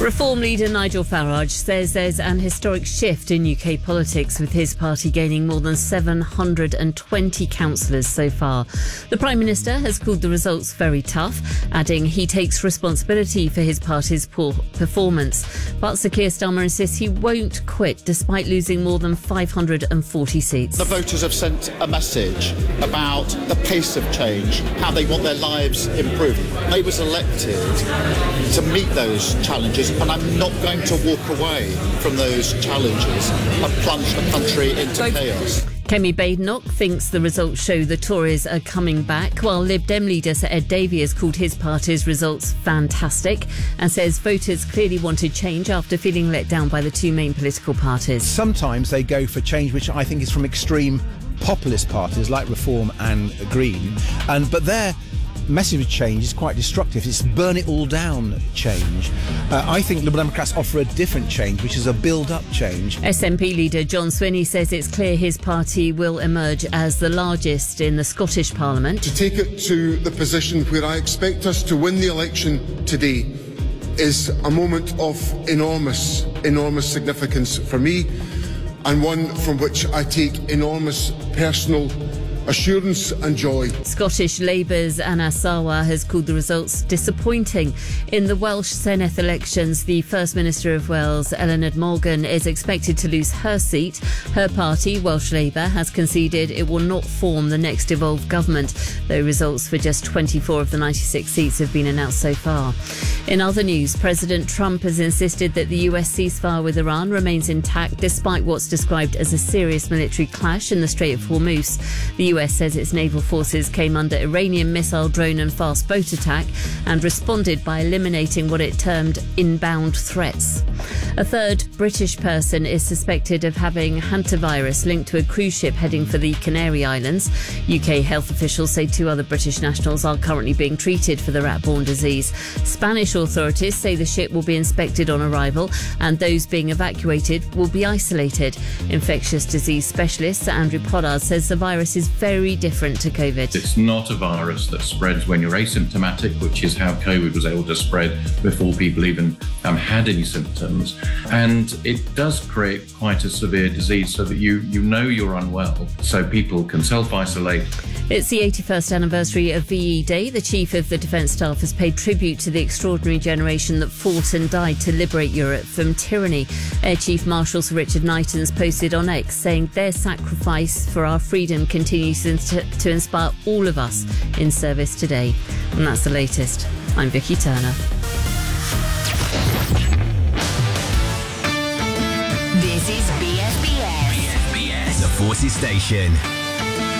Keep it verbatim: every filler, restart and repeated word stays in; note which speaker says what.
Speaker 1: Reform leader Nigel Farage says there's an historic shift in U K politics, with his party gaining more than seven hundred twenty councillors so far. The Prime Minister has called the results very tough, adding he takes responsibility for his party's poor performance. But Sir Keir Starmer insists he won't quit despite losing more than five hundred forty seats.
Speaker 2: The voters have sent a message about the pace of change, how they want their lives improved. They was elected to meet those challenges, and I'm not going to walk away from those challenges and plunge the country into chaos.
Speaker 1: Kemi Badenoch thinks the results show the Tories are coming back, while Lib Dem leader Sir Ed Davey has called his party's results fantastic and says voters clearly wanted change after feeling let down by the two main political parties.
Speaker 3: Sometimes they go for change, which I think is from extreme populist parties like Reform and Green, and but their message of change is quite destructive. It's burn it all down change. Uh, I think Liberal Democrats offer a different change, which is a build-up change.
Speaker 1: S N P leader John Swinney says it's clear his party will emerge as the largest in the Scottish Parliament.
Speaker 4: To take it to the position where I expect us to win the election today is a moment of enormous, enormous significance for me, and one from which I take enormous personal assurance and joy.
Speaker 1: Scottish Labour's Anna Sarwar has called the results disappointing. In the Welsh Senedd elections, the First Minister of Wales, Eleanor Morgan, is expected to lose her seat. Her party, Welsh Labour, has conceded it will not form the next devolved government, though results for just twenty-four of the ninety-six seats have been announced so far. In other news, President Trump has insisted that the U S ceasefire with Iran remains intact despite what's described as a serious military clash in the Strait of Hormuz. The U S says its naval forces came under Iranian missile, drone and fast boat attack and responded by eliminating what it termed inbound threats. A third British person is suspected of having hantavirus linked to a cruise ship heading for the Canary Islands. U K health officials say two other British nationals are currently being treated for the rat-borne disease. Spanish authorities say the ship will be inspected on arrival and those being evacuated will be isolated. Infectious disease specialist Sir Andrew Pollard says the virus is very different to COVID.
Speaker 5: It's not a virus that spreads when you're asymptomatic, which is how COVID was able to spread before people even um, had any symptoms. And it does create quite a severe disease so that you, you know you're unwell, so people can self-isolate.
Speaker 1: It's the eighty-first anniversary of V E Day. The Chief of the Defence Staff has paid tribute to the extraordinary generation that fought and died to liberate Europe from tyranny. Air Chief Marshal Sir Richard Knighton's posted on X saying their sacrifice for our freedom continues to, to inspire all of us in service today. And that's the latest. I'm Vicky Turner.
Speaker 6: This is B F B S.
Speaker 7: B F B S, the Forces Station.